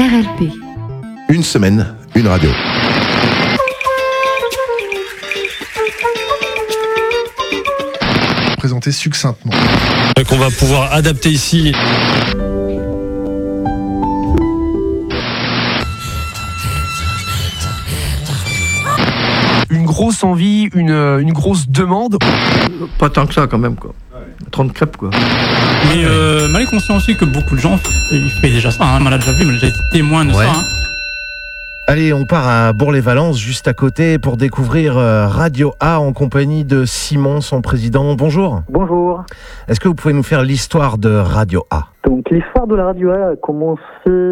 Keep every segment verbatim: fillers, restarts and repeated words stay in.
R L P. Une semaine, une radio. Présenter succinctement. Qu'on va pouvoir adapter ici. Une grosse envie, une, une grosse demande. Pas tant que ça quand même quoi. trente crêpes quoi. Mais euh, mal est conscient aussi que beaucoup de gens ils font déjà ça, hein. On l'a déjà vu, on a déjà été témoin de ouais. ça. Hein. Allez, on part à Bourg-les-Valences, juste à côté, pour découvrir Radio A en compagnie de Simon, son président. Bonjour. Bonjour. Est-ce que vous pouvez nous faire l'histoire de Radio A ? Donc, l'histoire de la Radio A a commencé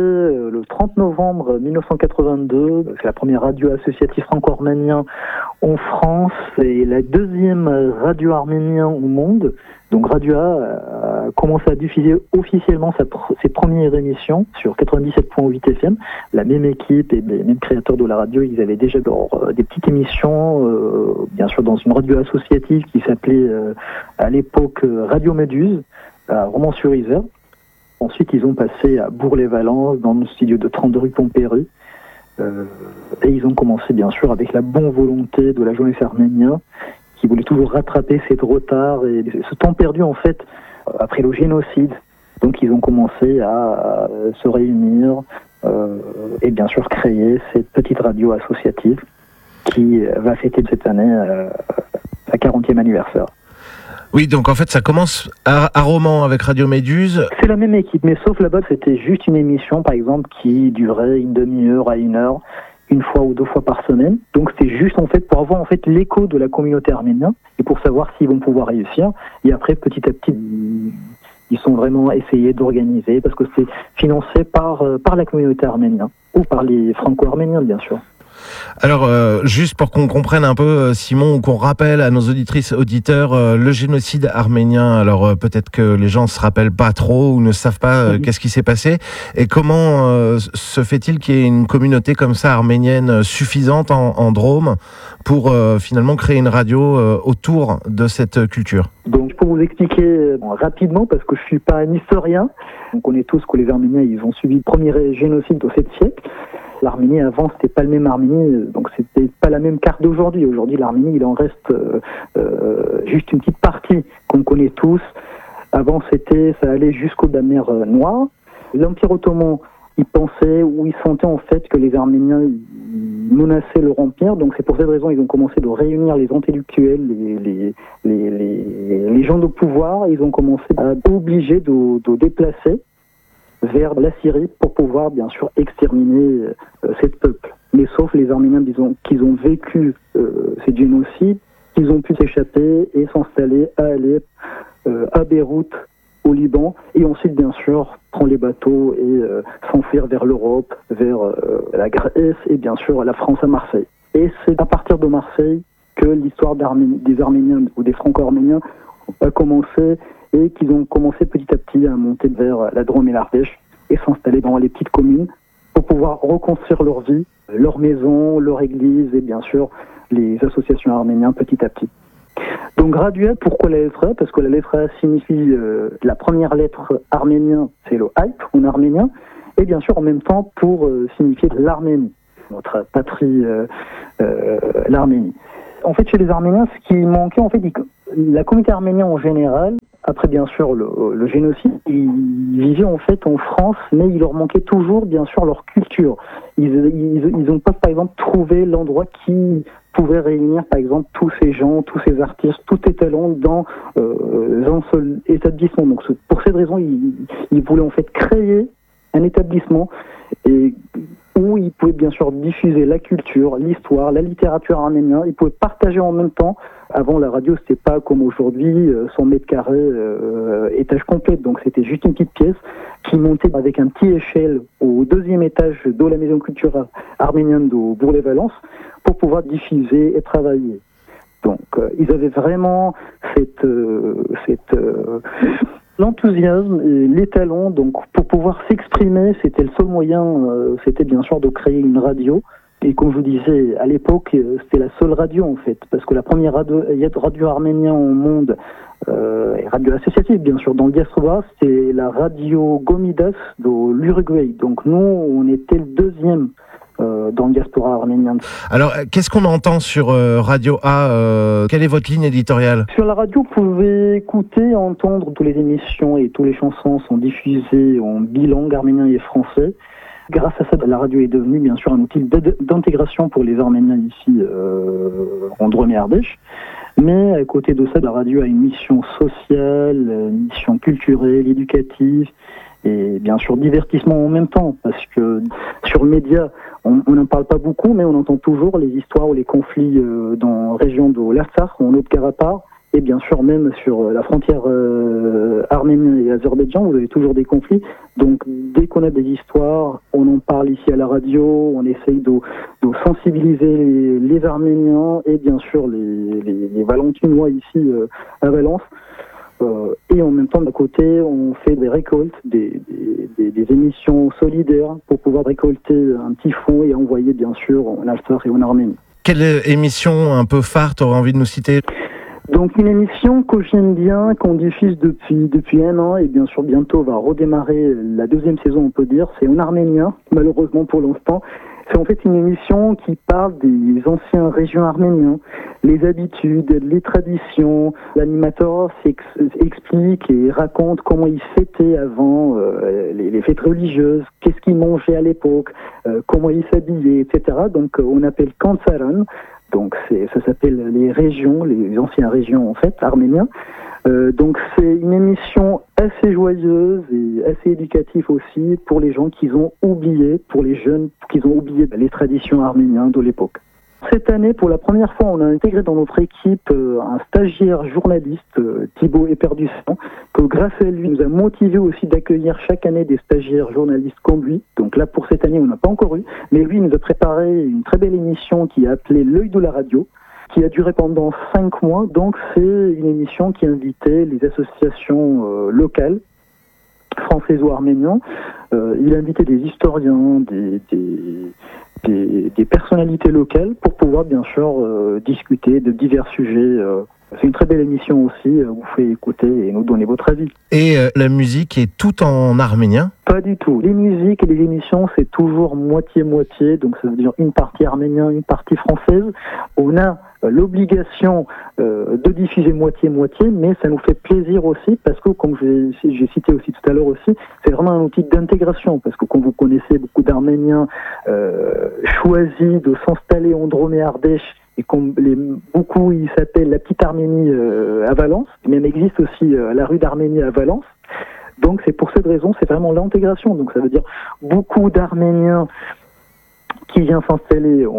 le trente novembre mille neuf cent quatre-vingt-deux. C'est la première radio associative franco-arménien en France et la deuxième radio arménienne au monde. Donc Radio A a commencé à diffuser officiellement sa pr- ses premières émissions sur quatre-vingt-dix-sept virgule huit F M. La même équipe et les mêmes créateurs de la radio, ils avaient déjà leur, euh, des petites émissions, euh, bien sûr dans une radio associative qui s'appelait euh, à l'époque Radio Méduse, à Romans-sur-Isère. Ensuite, ils ont passé à Bourg-les-Valences, dans le studio de trente-deux rue Pompéry. Euh, et ils ont commencé, bien sûr, avec la bonne volonté de la jeunesse arménienne, qui voulait toujours rattraper cet retard et ce temps perdu, en fait, après le génocide. Donc, ils ont commencé à se réunir euh, et, bien sûr, créer cette petite radio associative qui va fêter cette année euh, sa quarantième anniversaire. Oui, donc en fait, ça commence à, à Romans avec Radio Méduse. C'est la même équipe, mais sauf là-bas, c'était juste une émission, par exemple, qui durait une demi-heure à une heure, une fois ou deux fois par semaine. Donc c'était juste en fait pour avoir en fait l'écho de la communauté arménienne et pour savoir s'ils vont pouvoir réussir. Et après, petit à petit, ils sont vraiment essayés d'organiser parce que c'est financé par par la communauté arménienne ou par les franco-arméniens, bien sûr. Alors, euh, juste pour qu'on comprenne un peu, Simon, ou qu'on rappelle à nos auditrices, auditeurs, euh, le génocide arménien, alors euh, peut-être que les gens se rappellent pas trop ou ne savent pas euh, mmh. qu'est-ce qui s'est passé, et comment euh, se fait-il qu'il y ait une communauté comme ça arménienne suffisante en, en Drôme pour euh, finalement créer une radio euh, autour de cette culture ? Donc, pour vous expliquer bon, rapidement, parce que je suis pas un historien, on connaît tous que les Arméniens, ils ont subi le premier génocide au septième siècle. L'Arménie avant c'était pas le même Arménie, donc c'était pas la même carte d'aujourd'hui. Aujourd'hui l'Arménie il en reste euh, euh, juste une petite partie qu'on connaît tous. Avant c'était, ça allait jusqu'au la mer Noire. L'Empire ottoman il pensait ou il sentait en fait que les Arméniens menaçaient leur empire, donc c'est pour cette raison ils ont commencé de réunir les intellectuels, les les les les, les gens de pouvoir. Ils ont commencé à obliger de, de déplacer vers la Syrie pour pouvoir bien sûr exterminer euh, cette peuple. Mais sauf les Arméniens disons, qu'ils ont vécu euh, ces génocides, ils ont pu s'échapper et s'installer à Alep, euh, à Beyrouth, au Liban, et ensuite bien sûr prendre les bateaux et euh, s'enfuir vers l'Europe, vers euh, la Grèce et bien sûr la France à Marseille. Et c'est à partir de Marseille que l'histoire des Arméniens ou des Franco-Arméniens a commencé et qu'ils ont commencé petit à petit à monter vers la Drôme et l'Ardèche et s'installer dans les petites communes pour pouvoir reconstruire leur vie, leur maison, leur église et bien sûr les associations arméniennes petit à petit. Donc Radio A, pourquoi la lettre A ? Parce que la lettre A signifie euh, la première lettre arménienne, c'est le Alp en arménien, et bien sûr en même temps pour euh, signifier l'Arménie, notre patrie, euh, euh, l'Arménie. En fait, chez les Arméniens, ce qui manquait, en fait, la communauté arménienne en général, après bien sûr le, le génocide, ils vivaient en fait en France, mais il leur manquait toujours bien sûr leur culture. Ils ils, ils ont pas par exemple trouvé l'endroit qui pouvait réunir par exemple tous ces gens, tous ces artistes, tous ces talents dans euh, un seul établissement. Donc pour cette raison, ils, ils voulaient en fait créer un établissement et où ils pouvaient bien sûr diffuser la culture, l'histoire, la littérature arménienne. Ils pouvaient partager en même temps. Avant, la radio, c'était pas comme aujourd'hui, cent mètres carrés, euh, étage complet. Donc, c'était juste une petite pièce qui montait avec un petit échelle au deuxième étage de la maison culturelle arménienne de Bourg-les-Valences pour pouvoir diffuser et travailler. Donc, euh, ils avaient vraiment cette, euh, cette euh, l'enthousiasme et les talents. Donc, pour pouvoir s'exprimer, c'était le seul moyen. Euh, c'était bien sûr de créer une radio Et comme je vous disais, à l'époque, c'était la seule radio en fait, parce que la première radio, radio arménienne au monde, euh, et radio associative bien sûr, dans le diaspora, c'est la radio Gomidas de l'Uruguay. Donc nous, on était le deuxième euh, dans le diaspora arménien. Alors, qu'est-ce qu'on entend sur euh, Radio A euh, Quelle est votre ligne éditoriale? Sur la radio, vous pouvez écouter, entendre toutes les émissions et toutes les chansons sont diffusées en bilingue arménien et français. Grâce à ça, la radio est devenue bien sûr un outil d'intégration pour les Arméniens ici euh, en Drôme et Ardèche. Mais à côté de ça, la radio a une mission sociale, une mission culturelle, éducative et bien sûr divertissement en même temps. Parce que sur le média, on n'en parle pas beaucoup, mais on entend toujours les histoires ou les conflits euh, dans la région de l'Artsakh, en Haut-Karabakh. Et bien sûr, même sur la frontière euh, arménienne et Azerbaïdjan, vous avez toujours des conflits. Donc, dès qu'on a des histoires, on en parle ici à la radio, on essaye de, de sensibiliser les, les Arméniens et bien sûr les, les, les Valentinois ici euh, à Valence. Euh, et en même temps, d'un côté, on fait des récoltes, des, des, des, des émissions solidaires pour pouvoir récolter un petit fonds et envoyer bien sûr en Artsakh et en Arménie. Quelle émission un peu phare t'aurais envie de nous citer ? Donc une émission que j'aime bien, qu'on diffuse depuis depuis un an et bien sûr bientôt va redémarrer la deuxième saison on peut dire, c'est en arménien, malheureusement pour l'instant. C'est en fait une émission qui parle des anciennes régions arméniennes, les habitudes, les traditions. L'animateur explique et raconte comment ils fêtaient avant euh, les, les fêtes religieuses, qu'est-ce qu'ils mangeaient à l'époque, euh, comment ils s'habillaient, et cetera. Donc euh, on appelle Kansaran. Donc c'est, ça s'appelle les régions, les anciennes régions en fait, arméniens. Euh, donc c'est une émission assez joyeuse et assez éducative aussi pour les gens qui ont oublié, pour les jeunes qui ont oublié les traditions arméniennes de l'époque. Cette année, pour la première fois, on a intégré dans notre équipe euh, un stagiaire journaliste, euh, Thibaut Eperdusson, que grâce à lui, nous a motivé aussi d'accueillir chaque année des stagiaires journalistes comme lui. Donc là, pour cette année, on n'a pas encore eu, mais lui nous a préparé une très belle émission qui est appelée L'œil de la radio, qui a duré pendant cinq mois. Donc c'est une émission qui invitait les associations euh, locales, françaises ou arméniennes. Euh, il invitait des historiens, des... des Des, des personnalités locales pour pouvoir bien sûr euh, discuter de divers sujets. Euh. C'est une très belle émission aussi, euh, vous pouvez écouter et nous donner votre avis. Et euh, la musique est tout en arménien ? Pas du tout. Les musiques et les émissions, c'est toujours moitié-moitié, donc ça veut dire une partie arménienne, une partie française. On a euh, l'obligation euh, de diffuser moitié-moitié, mais ça nous fait plaisir aussi parce que, comme j'ai, j'ai cité aussi tout à l'heure aussi, c'est vraiment un outil d'intégration parce que comme vous connaissez, beaucoup d'Arméniens euh, choisissent de s'installer en Drôme et Ardèche. Et comme les, beaucoup, ils s'appellent la petite Arménie euh, à Valence. Il même existe aussi euh, la rue d'Arménie à Valence. Donc c'est pour cette raison, c'est vraiment l'intégration. Donc ça veut dire beaucoup d'Arméniens qui viennent s'installer en,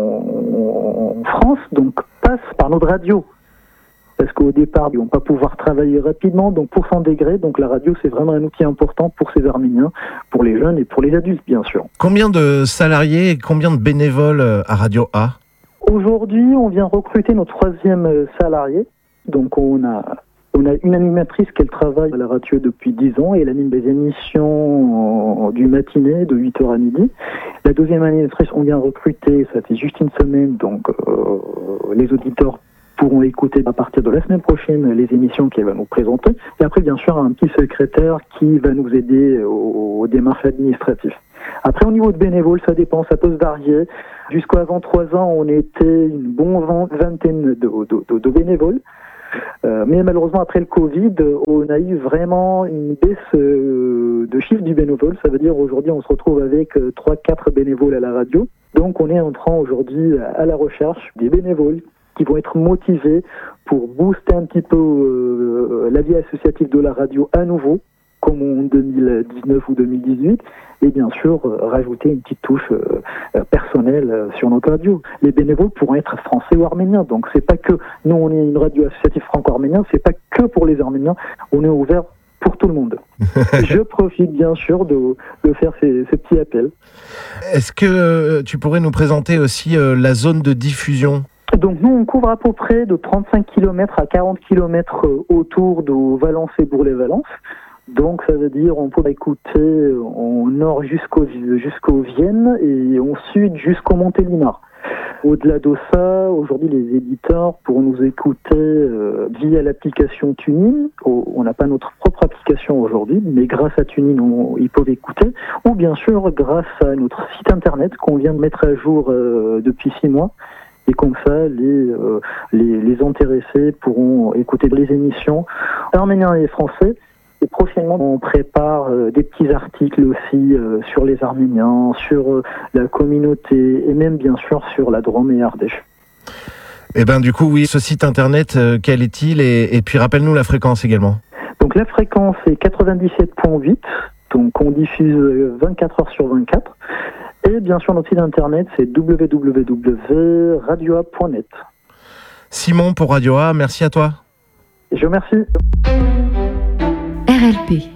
en, en France, donc passent par notre radio. Parce qu'au départ, ils vont pas pouvoir travailler rapidement, donc pour s'intégrer, donc la radio c'est vraiment un outil important pour ces Arméniens, pour les jeunes et pour les adultes bien sûr. Combien de salariés et combien de bénévoles à Radio A ? Aujourd'hui, on vient recruter notre troisième salarié. Donc, on a, on a une animatrice qui travaille à la radio depuis dix ans et elle anime des émissions du matinée de huit heures à midi. La deuxième animatrice, on vient recruter, ça fait juste une semaine, donc euh, les auditeurs pourront écouter à partir de la semaine prochaine les émissions qu'elle va nous présenter. Et après, bien sûr, un petit secrétaire qui va nous aider aux, aux démarches administratives. Après, au niveau de bénévoles, ça dépend, ça peut se varier. Jusqu'à vingt-trois ans, on était une bonne vingtaine de, de, de, de bénévoles. Euh, mais malheureusement, après le Covid, on a eu vraiment une baisse euh, de chiffre du bénévole. Ça veut dire aujourd'hui, on se retrouve avec euh, trois quatre bénévoles à la radio. Donc, on est en train aujourd'hui à la recherche des bénévoles qui vont être motivés pour booster un petit peu euh, la vie associative de la radio à nouveau, comme en deux mille dix-neuf ou deux mille dix-huit, et bien sûr euh, rajouter une petite touche euh, personnelle euh, sur notre radio. Les bénévoles pourront être français ou arméniens, donc c'est pas que nous on est une radio associative franco-arménienne, c'est pas que pour les Arméniens, on est ouvert pour tout le monde. Je profite bien sûr de, de faire ces, ces petits appels. Est-ce que tu pourrais nous présenter aussi euh, la zone de diffusion ? Donc nous, on couvre à peu près de trente-cinq kilomètres à quarante kilomètres autour de Valence et Bourg-les-Valence. Donc ça veut dire on peut écouter au nord jusqu'au jusqu'au Vienne et au sud jusqu'au Montélimar. Au-delà de ça, aujourd'hui les éditeurs pourront nous écouter euh, via l'application TuneIn. Oh, on n'a pas notre propre application aujourd'hui, mais grâce à TuneIn, on, ils peuvent écouter. Ou bien sûr grâce à notre site internet qu'on vient de mettre à jour euh, depuis six mois. Et comme ça, les, euh, les, les intéressés pourront écouter les émissions arméniens et français. Et prochainement, on prépare euh, des petits articles aussi euh, sur les Arméniens, sur euh, la communauté et même bien sûr sur la Drôme et Ardèche. Eh ben du coup, oui, ce site internet, euh, quel est-il et, et puis rappelle-nous la fréquence également. Donc la fréquence est quatre-vingt-dix-sept virgule huit, donc on diffuse vingt-quatre heures sur vingt-quatre. Et bien sûr, notre site internet, c'est w w w point radio a point net. Simon pour Radio A, merci à toi. Et je vous remercie. R L P.